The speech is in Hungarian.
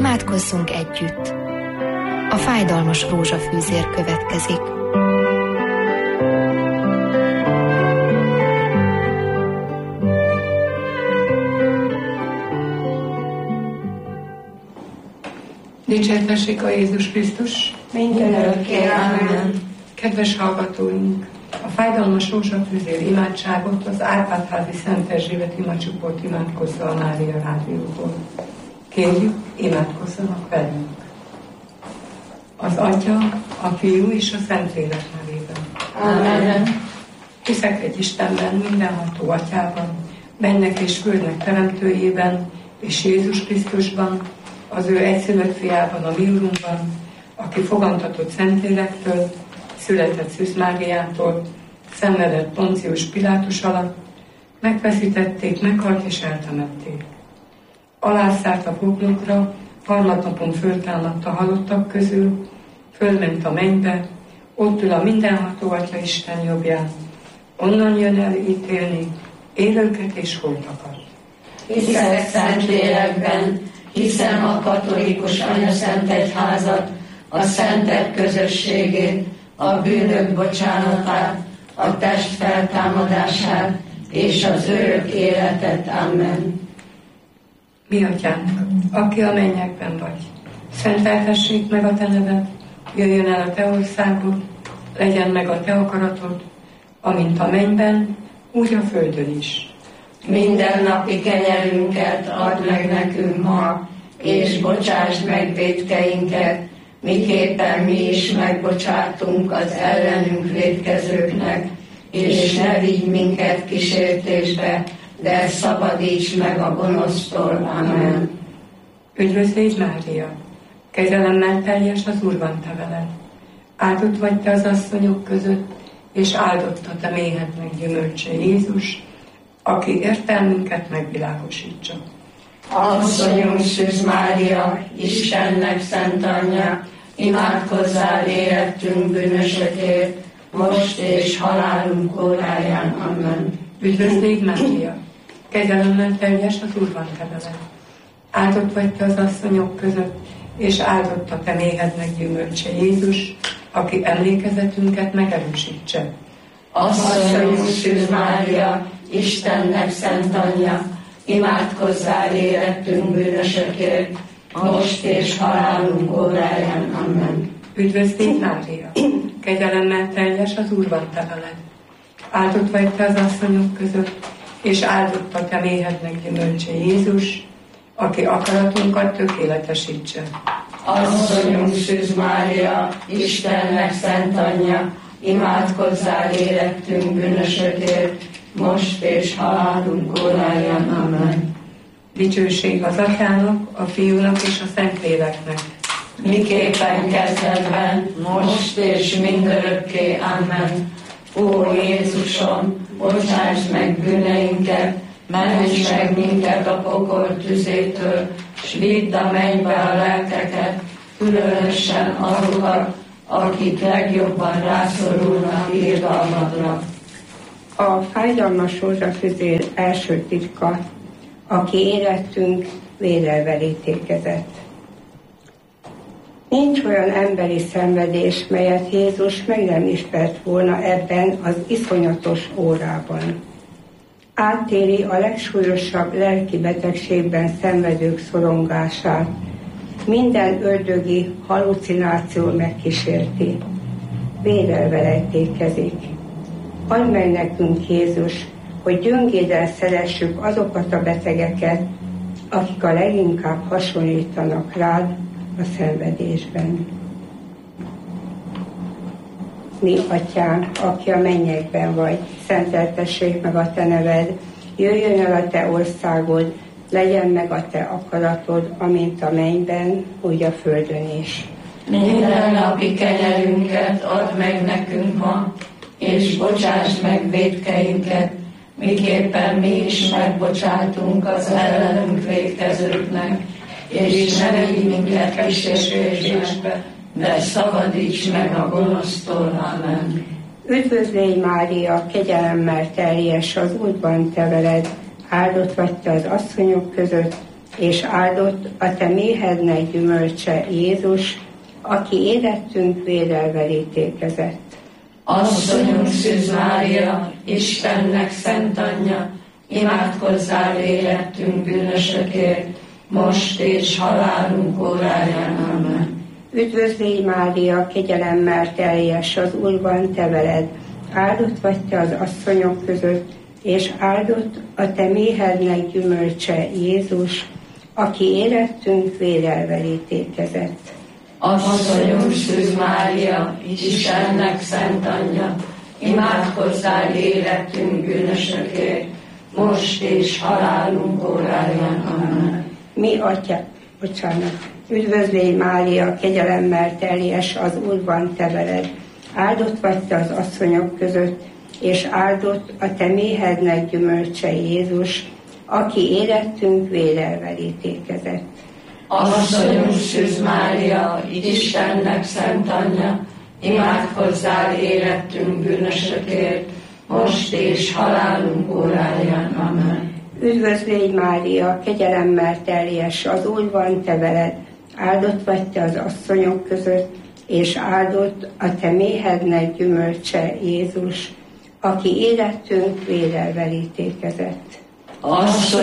Imádkozzunk együtt. A fájdalmas rózsafűzér következik. Dicsértessék a Jézus Krisztus! Mindenörökké, amen. Kedves hallgatóink! A fájdalmas rózsafűzér imádságot az Árpád-házi Szent Erzsébet imacsoport Imádkozza a Mária rádióból. Kérjük, imádkozzanak velünk! Az Atya, a Fiú és a Szentlélek nevében. Amen. Hiszek egy Istenben, mindenható Atyában, mennek és földnek teremtőjében, és Jézus Krisztusban, az ő egyszülött fiában, a mi Urunkban, aki fogantatott Szentlélektől, született Szűz Máriától, szenvedett Poncius Pilátus alatt, megfeszítették, meghalt és eltemették. Alászállt a poklokra, harmadnapon föltámadt a halottak közül, fölment a mennybe, ott ül a mindenható Atya Isten jobbján, onnan jön el ítélni élőket és holtakat. Hiszek Szentlélekben, hiszem a katolikus anyaszent egyházat, a szentek közösségét, a bűnök bocsánatát, a test feltámadását és az örök életet. Amen. Mi Atyánk, aki a mennyekben vagy, szenteltessék meg a te neved, jöjjön el a te országod, legyen meg a te akaratod, amint a mennyben, úgy a földön is. Mindennapi kenyerünket add meg nekünk ma, és bocsásd meg vétkeinket, miképpen mi is megbocsátunk az ellenünk vétkezőknek, és ne vigy minket kísértésbe, de szabadíts meg a gonosztól. Amen. Üdvözlégy Mária! Kegyelemmel teljes, az Úr van te veled. Áldott vagy te az asszonyok között, és áldott a te méhednek gyümölcse Jézus, aki értelmünket megvilágosítsa. Asszonyunk Szűz Mária, Istennek szent anyja, imádkozzál érettünk bűnösökért, most és halálunk óráján. Amen. Üdvözlégy Mária! Kegyelemmel teljes, az Úr van te veled. Áldott vagy te az asszonyok között, és áldott a te méhednek gyümölcse Jézus, aki emlékezetünket megerősítse. Asszonyunk Szűz Mária, Istennek szent anyja, imádkozzál érettünk bűnösökért, most és halálunk óráján. Amen. Üdvözlégy Mária! Kegyelemmel teljes, az Úr van te veled. Áldott vagy te az asszonyok között, és áldott a te méhednek gyümölcse Jézus, aki akaratunkat tökéletesítse. Asszonyunk Szűz Mária, Istennek szent anyja, imádkozzál érettünk bűnösökért, most és halálunk óráján. Amen. Dicsőség az Atyának, a Fiúnak és a Szentléleknek. Miképpen kezdetben, most és mindörökké. Amen. Ó Jézusom, bocsásd meg bűneinket, mentsd meg minket a pokol tüzétől, s vidd a mennybe a lelkeket, különösen azokat, akik legjobban rászorulnak irgalmadra. A fájdalmas rózsafűzér első titka, aki érettünk vérrel verítékezett. Nincs olyan emberi szenvedés, melyet Jézus meg nem ismert volna ebben az iszonyatos órában. Átéli a legsúlyosabb lelki betegségben szenvedők szorongását, minden ördögi hallucináció megkísérti, vérrel verítékezik. Add meg nekünk, Jézus, hogy gyöngéddel szeressük azokat a betegeket, akik a leginkább hasonlítanak rád a szenvedésben. Mi Atyánk, aki a mennyekben vagy, szenteltessék meg a te neved, jöjjön el a te országod, legyen meg a te akaratod, amint a mennyben, úgy a földön is. Mindennapi kenyerünket add meg nekünk ma, és bocsásd meg vétkeinket, miképpen mi is megbocsátunk az ellenünk vétkezőknek, és ne vigy minket kísértésbe, de szabadíts meg a gonosztól. Amen. Üdvözlégy Mária, kegyelemmel teljes, az Úrban te veled, áldott vagy te az asszonyok között, és áldott a te méhednek gyümölcse, Jézus, aki érettünk vérrel verítékezett. Asszonyunk Szűz Mária, Istennek szent anyja, imádkozzál érettünk bűnösökért, most és halálunk óráján. Amen. Üdvözlégy Mária, kegyelemmel teljes, az Úr van te veled, áldott vagy te az asszonyok között, és áldott a te méhednek gyümölcse, Jézus, aki érettünk vérrel verítékezett. Asszonyunk Szűz Mária, Istennek szent anyja, imádkozzál érettünk bűnösökért, most és halálunk óráján. Amen. Üdvözlégy Mária, kegyelemmel teljes, az Úr van te veled, áldott vagy te az asszonyok között, és áldott a te méhednek gyümölcse, Jézus, aki érettünk vérrel verítékezett. Asszonyunk Szűz Mária, Istennek szent anyja, imádkozzál érettünk bűnösökért, most és halálunk óráján. Amen. Üdvözlégy Mária, kegyelemmel teljes, az Úr van te veled, áldott vagy te az asszonyok között, és áldott a te méhednek gyümölcse, Jézus, aki érettünk vérrel verítékezett.